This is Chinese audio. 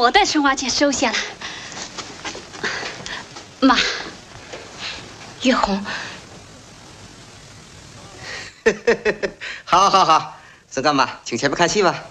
我的生花钱收下了。妈，月红， 好，好，好，这干嘛？请前面看戏吧。